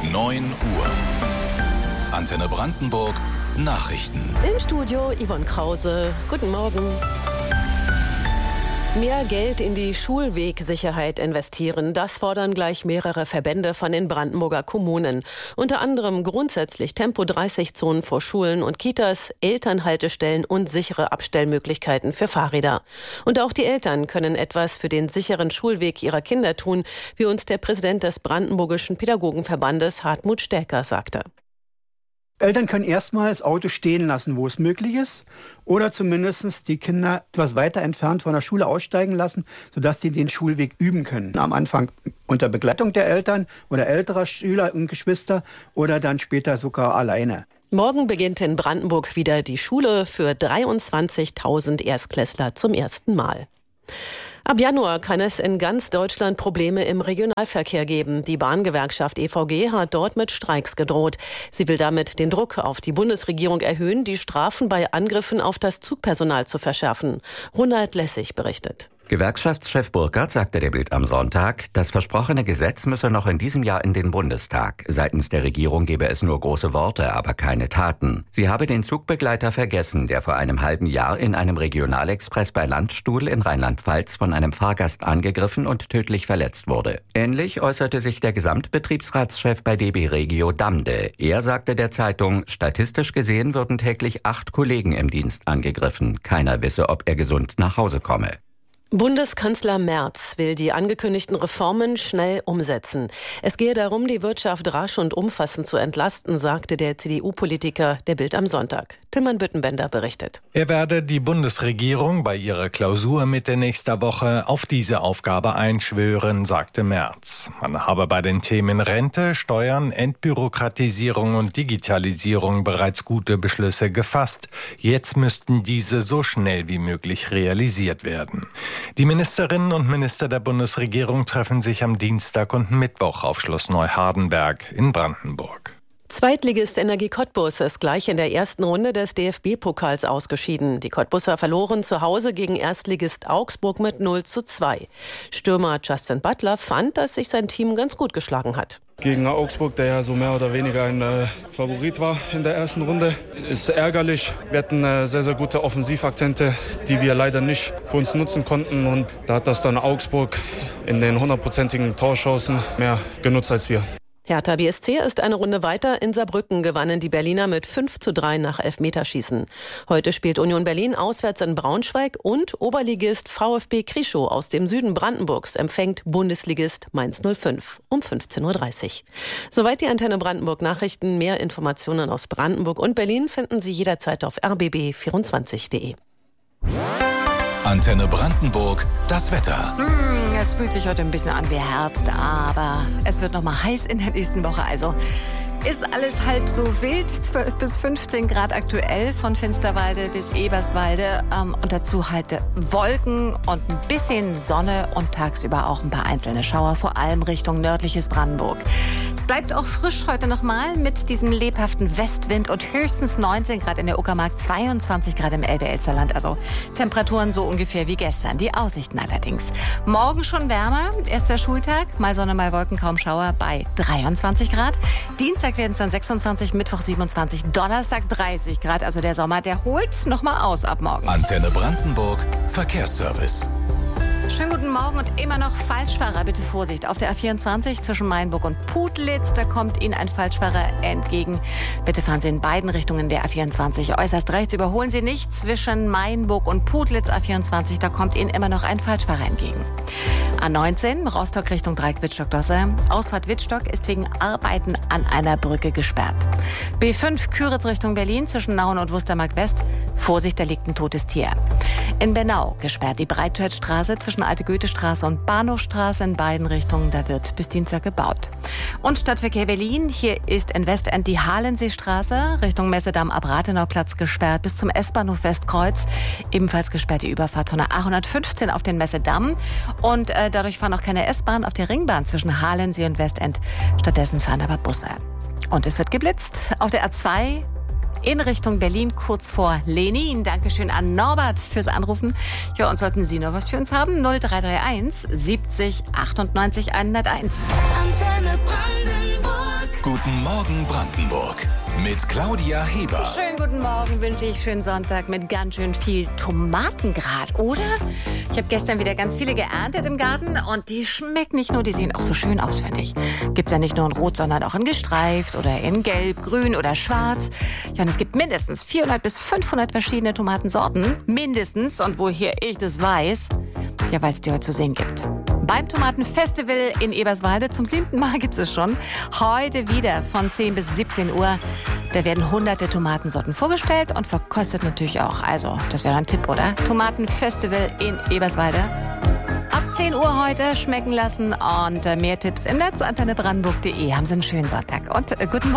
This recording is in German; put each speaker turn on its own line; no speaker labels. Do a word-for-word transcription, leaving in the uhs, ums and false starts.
neun Uhr. Antenne Brandenburg Nachrichten.
Im Studio Yvonne Krause. Guten Morgen. Mehr Geld in die Schulwegsicherheit investieren, das fordern gleich mehrere Verbände von den Brandenburger Kommunen. Unter anderem grundsätzlich Tempo dreißig Zonen vor Schulen und Kitas, Elternhaltestellen und sichere Abstellmöglichkeiten für Fahrräder. Und auch die Eltern können etwas für den sicheren Schulweg ihrer Kinder tun, wie uns der Präsident des Brandenburgischen Pädagogenverbandes Hartmut Stäker sagte.
Eltern können erstmal das Auto stehen lassen, wo es möglich ist, oder zumindest die Kinder etwas weiter entfernt von der Schule aussteigen lassen, sodass die den Schulweg üben können. Am Anfang unter Begleitung der Eltern oder älterer Schüler und Geschwister oder dann später sogar alleine.
Morgen beginnt in Brandenburg wieder die Schule für dreiundzwanzigtausend Erstklässler zum ersten Mal. Ab Januar kann es in ganz Deutschland Probleme im Regionalverkehr geben. Die Bahngewerkschaft E V G hat dort mit Streiks gedroht. Sie will damit den Druck auf die Bundesregierung erhöhen, die Strafen bei Angriffen auf das Zugpersonal zu verschärfen. Ronald Lessig berichtet.
Gewerkschaftschef Burkhardt sagte der Bild am Sonntag, das versprochene Gesetz müsse noch in diesem Jahr in den Bundestag. Seitens der Regierung gebe es nur große Worte, aber keine Taten. Sie habe den Zugbegleiter vergessen, der vor einem halben Jahr in einem Regionalexpress bei Landstuhl in Rheinland-Pfalz von einem Fahrgast angegriffen und tödlich verletzt wurde. Ähnlich äußerte sich der Gesamtbetriebsratschef bei D B Regio Damde. Er sagte der Zeitung, statistisch gesehen würden täglich acht Kollegen im Dienst angegriffen. Keiner wisse, ob er gesund nach Hause komme.
Bundeskanzler Merz will die angekündigten Reformen schnell umsetzen. Es gehe darum, die Wirtschaft rasch und umfassend zu entlasten, sagte der C D U-Politiker der Bild am Sonntag. Tilman Büttenbender berichtet.
Er werde die Bundesregierung bei ihrer Klausur Mitte nächster Woche auf diese Aufgabe einschwören, sagte Merz. Man habe bei den Themen Rente, Steuern, Entbürokratisierung und Digitalisierung bereits gute Beschlüsse gefasst. Jetzt müssten diese so schnell wie möglich realisiert werden. Die Ministerinnen und Minister der Bundesregierung treffen sich am Dienstag und Mittwoch auf Schloss Neuhardenberg in Brandenburg.
Zweitligist Energie Cottbus ist gleich in der ersten Runde des D F B-Pokals ausgeschieden. Die Cottbusser verloren zu Hause gegen Erstligist Augsburg mit null zu zwei. Stürmer Justin Butler fand, dass sich sein Team ganz gut geschlagen hat.
Gegen Augsburg, der ja so mehr oder weniger ein äh, Favorit war in der ersten Runde, ist ärgerlich. Wir hatten äh, sehr, sehr gute Offensivakzente, die wir leider nicht für uns nutzen konnten. Und da hat das dann Augsburg in den hundertprozentigen Torchancen mehr genutzt als wir.
Hertha B S C ist eine Runde weiter. In Saarbrücken gewannen die Berliner mit fünf zu drei nach Elfmeterschießen. Heute spielt Union Berlin auswärts in Braunschweig und Oberligist VfB Krischow aus dem Süden Brandenburgs empfängt Bundesligist Mainz null fünf um fünfzehn Uhr dreißig. Soweit die Antenne Brandenburg Nachrichten. Mehr Informationen aus Brandenburg und Berlin finden Sie jederzeit auf r b b vierundzwanzig punkt d e.
Antenne Brandenburg, das Wetter.
Hm, es fühlt sich heute ein bisschen an wie Herbst, aber es wird noch mal heiß in der nächsten Woche. Also ist alles halb so wild. zwölf bis fünfzehn Grad aktuell von Finsterwalde bis Eberswalde. Ähm, und dazu halt Wolken und ein bisschen Sonne und tagsüber auch ein paar einzelne Schauer, vor allem Richtung nördliches Brandenburg. Es bleibt auch frisch heute nochmal mit diesem lebhaften Westwind und höchstens neunzehn Grad in der Uckermark, zweiundzwanzig Grad im Elbe-Elsterland. Also Temperaturen so ungefähr wie gestern. Die Aussichten allerdings. Morgen schon wärmer, erster Schultag, mal Sonne, mal Wolken, kaum Schauer bei dreiundzwanzig Grad. Dienstag werden es dann sechsundzwanzig, Mittwoch siebenundzwanzig, Donnerstag dreißig Grad. Also der Sommer, der holt nochmal aus ab morgen.
Antenne Brandenburg, Verkehrsservice.
Schönen guten Morgen und immer noch Falschfahrer. Bitte Vorsicht. Auf der A vierundzwanzig zwischen Mainburg und Putlitz, da kommt Ihnen ein Falschfahrer entgegen. Bitte fahren Sie in beiden Richtungen der A vierundzwanzig. Äußerst rechts überholen Sie nicht. Zwischen Mainburg und Putlitz A vierundzwanzig, da kommt Ihnen immer noch ein Falschfahrer entgegen. A neunzehn, Rostock Richtung Dreieck Wittstock-Dosse. Ausfahrt Wittstock ist wegen Arbeiten an einer Brücke gesperrt. B fünf, Küritz Richtung Berlin zwischen Nauen und Wustermark West. Vorsicht, da liegt ein totes Tier. In Bernau gesperrt die Breitscheidstraße zwischen Alte Goethestraße und Bahnhofstraße in beiden Richtungen. Da wird bis Dienstag gebaut. Und Stadtverkehr Berlin. Hier ist in Westend die Halenseestraße Richtung Messedamm ab Rathenauplatz gesperrt bis zum S-Bahnhof Westkreuz. Ebenfalls gesperrt die Überfahrt von der A hundertfünfzehn auf den Messedamm. Und äh, dadurch fahren auch keine S-Bahn auf der Ringbahn zwischen Halensee und Westend. Stattdessen fahren aber Busse. Und es wird geblitzt auf der A zwei in Richtung Berlin, kurz vor Lenin. Dankeschön an Norbert fürs Anrufen. Ja, und sollten Sie noch was für uns haben? null drei drei eins siebzig achtundneunzig hunderteins.
Antenne Brandenburg. Guten Morgen Brandenburg mit Claudia Heber.
Schönen guten Morgen wünsche ich, schönen Sonntag mit ganz schön viel Tomatengrad, oder? Ich habe gestern wieder ganz viele geerntet im Garten und die schmecken nicht nur, die sehen auch so schön aus, finde ich. Gibt's ja nicht nur in Rot, sondern auch in gestreift oder in Gelb, Grün oder Schwarz. Ja, und es gibt mindestens vierhundert bis fünfhundert verschiedene Tomatensorten. Mindestens. Und woher ich das weiß? Ja, weil es die heute zu sehen gibt. Beim Tomatenfestival in Eberswalde, zum siebten Mal gibt es schon, heute wieder von zehn bis siebzehn Uhr. Da werden hunderte Tomatensorten vorgestellt und verkostet natürlich auch. Also, das wäre ein Tipp, oder? Tomatenfestival in Eberswalde. Ab zehn Uhr heute schmecken lassen und mehr Tipps im Netz antenne brandenburg punkt de. Haben Sie einen schönen Sonntag und äh, guten Morgen.